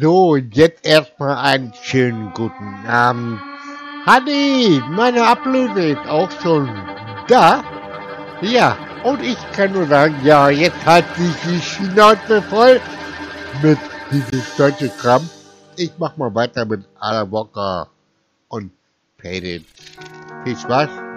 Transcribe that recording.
So, jetzt erstmal einen schönen guten Abend. Hanni, meine Ablöse ist auch schon da. Ja, und ich kann nur sagen, ja, jetzt hat sich die Schnauze voll mit diesem deutschen Kram. Ich mach mal weiter mit Alan Walker und Faded. Viel Spaß.